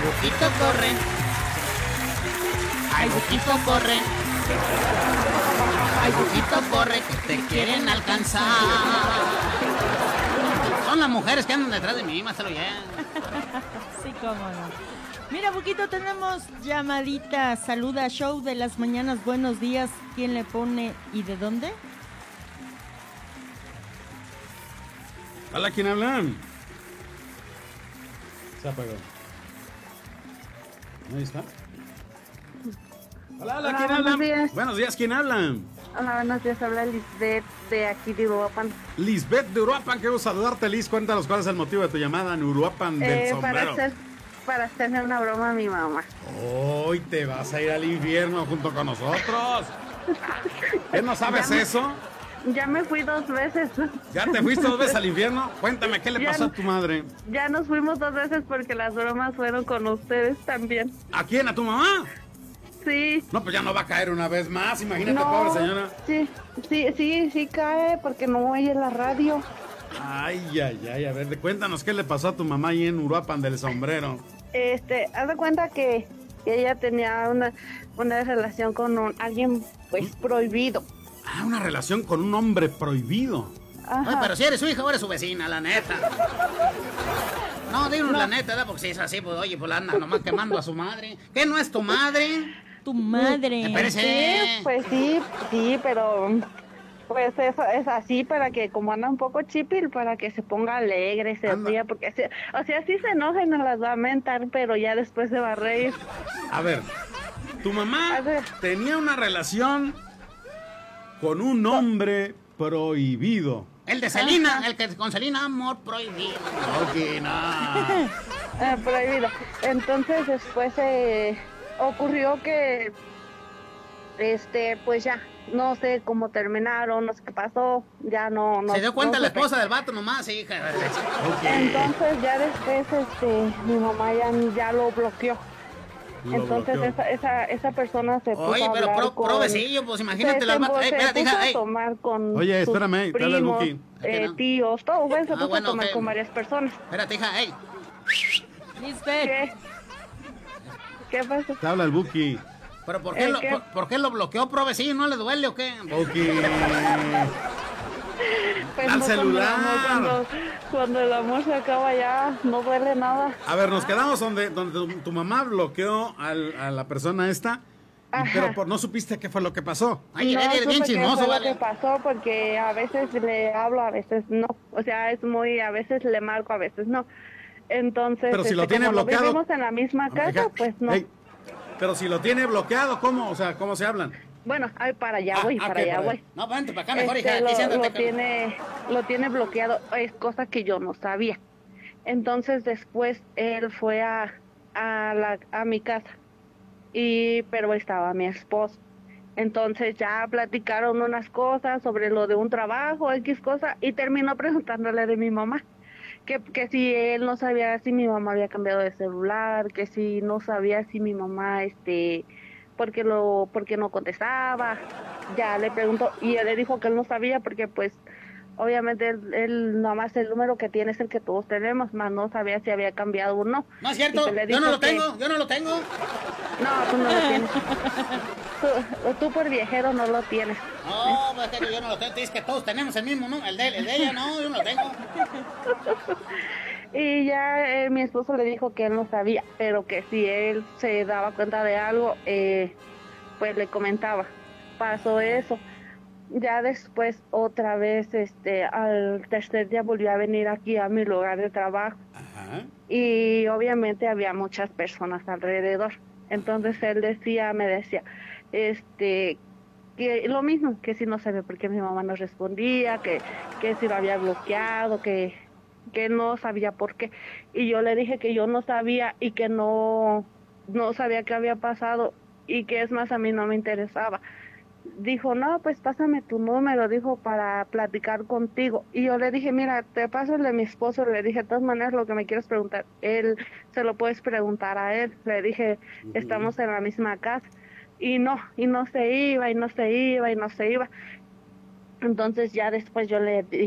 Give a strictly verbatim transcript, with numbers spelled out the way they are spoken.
Buquito corre. Ay, Buquito corre. Ay, Buquito corre, que te quieren alcanzar. Son las mujeres que andan detrás de mí, más se lo llevan. Sí, cómo no. Mira, Buquito, tenemos llamadita. Saluda, show de las mañanas. Buenos días. ¿Quién le pone y de dónde? Hola, ¿quién hablan? Se apagó. Ahí está. Hola, hola, Hola, ¿quién buenos hablan? días. Buenos días, ¿quién hablan? Hola, buenos días. Habla Lisbeth de aquí de Uruapan. Lisbeth de Uruapan, quiero saludarte, Liz. Cuéntanos cuál es el motivo de tu llamada en Uruapan del Eh, sombrero. para hacer, para hacerle una broma a mi mamá. Hoy te vas a ir al infierno junto con nosotros. ¿Qué no sabes Ya me- eso? Ya me fui dos veces. ¿Ya te fuiste dos veces al infierno? Cuéntame, ¿qué le Ya pasó a no- tu madre? Ya nos fuimos dos veces porque las bromas fueron con ustedes también. ¿A quién? ¿A tu mamá? Sí. No, pues ya no va a caer una vez más, imagínate, No, pobre señora. Sí, sí, sí, sí cae porque no oye la radio. Ay, ay, ay, a ver, cuéntanos qué le pasó a tu mamá ahí en Uruapan del sombrero. Este, haz de cuenta que, que ella tenía una, una relación con un, alguien pues prohibido. Ah, una relación con un hombre prohibido. Ajá. Oye, pero si eres su hija o eres su vecina, la neta. No, dinos No. la neta, ¿verdad? Porque si es así, pues oye, pues la anda nomás quemando a su madre. ¿Qué no es tu madre? Tu madre. Espérese. Sí, pues sí, sí, pero pues eso es así para que como anda un poco chipil, para que se ponga alegre, se Anda. ría, porque así- o sea, sí se enoja y nos las va a mentar, pero ya después se va a reír. A ver, tu mamá A ver. tenía una relación con un hombre prohibido. El de Selena, el que con Selena, amor prohibido. Ok, no. Eh, prohibido. Entonces después eh, ocurrió que, este, pues ya, no sé cómo terminaron, no sé qué pasó, ya no, no. Se dio cuenta no la supe. esposa del vato nomás, hija. Ok. Entonces ya después, este, mi mamá ya, ya lo bloqueó. Lo Entonces bloqueó. esa, esa, esa persona se puso Oye, a pero hablar pro, con... provecillo, pues imagínate se, las se, vatas. se Ey, espérate, puso hija, a ey. tomar con Oye, sus espérame, te habla el primos, Buki. eh, ¿no? tíos, todo, bueno, se Ah, puso bueno, a tomar ok. con varias personas. Espérate, hija, ey. Lisbeth. ¿Qué? ¿Qué pasó? Te habla el Buki. ¿Pero por qué, ¿El lo, qué? por, por qué lo bloqueó, provecillo? ¿No le duele o qué? Buki. Pues Al no, celular. Cuando, el amor- cuando, cuando el amor se acaba ya, no duele nada. A ver, nos quedamos donde, donde tu, tu mamá bloqueó al- a la persona esta, y- Ajá. pero por, no supiste qué fue lo que pasó. Ay, no eres bien supe qué chismoso, fue lo vale. que pasó porque a veces le hablo, a veces no. O sea, es muy, a veces le marco, a veces no. Entonces, Pero si lo este, tiene como bloqueado. no vivimos en la misma casa, Oiga, pues no. ey, pero si lo tiene bloqueado, ¿cómo? O sea, ¿cómo se hablan? Bueno, ay, para allá Ah, voy, ah, para ok, allá para voy. allá. No, vente para acá mejor, Este, hija. Aquí lo, siéntate. lo acá. tiene, lo tiene bloqueado, es cosa que yo no sabía. Entonces después él fue a, a, la, a mi casa, y pero estaba mi esposo. Entonces ya platicaron unas cosas sobre lo de un trabajo, X cosa, y terminó preguntándole de mi mamá. Que, que si él no sabía si mi mamá había cambiado de celular, que si no sabía si mi mamá, este, porque lo, porque no contestaba. Ya le preguntó y él le dijo que él no sabía porque pues obviamente él, él nada más el número que tiene es el que todos tenemos, más no sabía si había cambiado o no. No es Y cierto, que le yo no dijo lo que- tengo, yo no lo tengo. No, tú no lo tienes. Tú, tú por viejero no lo tienes. No, pues que yo no lo tengo. Dices que todos tenemos el mismo, ¿no? El de, el de ella, no, yo no lo tengo. Y ya eh, mi esposo le dijo que él no sabía, pero que si él se daba cuenta de algo, eh, pues le comentaba. Pasó eso. Ya después otra vez, este, al tercer día volvió a venir aquí a mi lugar de trabajo Ajá. y obviamente había muchas personas alrededor. Entonces él decía, me decía, este, que lo mismo, que si no sabía por qué mi mamá no respondía, que, que si lo había bloqueado, que, que no sabía por qué. Y yo le dije que yo no sabía y que no, no sabía qué había pasado y que es más a mí no me interesaba. Dijo, no, pues pásame tu número, dijo, para platicar contigo. Y yo le dije, mira, te paso el de mi esposo. Le dije, de todas maneras, lo que me quieres preguntar, él, se lo puedes preguntar a él. Le dije, estamos en la misma casa. Y no, y no se iba, y no se iba, y no se iba. Entonces ya después yo le dije,